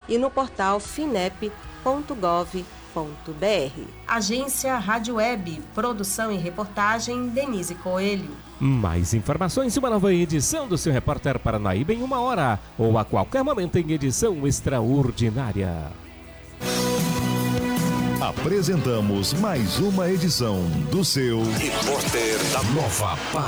e no portal finep.gov.br. Agência Rádio Web, produção e reportagem Denise Coelho. Mais informações e uma nova edição do seu Repórter Paranaíba em 1 hora ou a qualquer momento em edição extraordinária. Apresentamos mais uma edição do seu Repórter da Nova Paraíba.